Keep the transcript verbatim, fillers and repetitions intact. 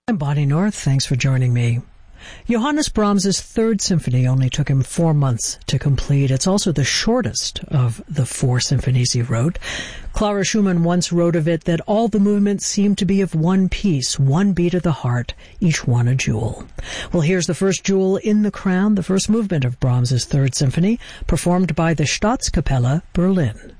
I'm Bonnie North. Thanks for joining me. Johannes Brahms' Third Symphony only took him four months to complete. It's also the shortest of the four symphonies he wrote. Clara Schumann once wrote of it that all the movements seem to be of one piece, one beat of the heart, each one a jewel. Well, here's the first jewel in the crown, the first movement of Brahms' Third Symphony, performed by the Staatskapelle Berlin.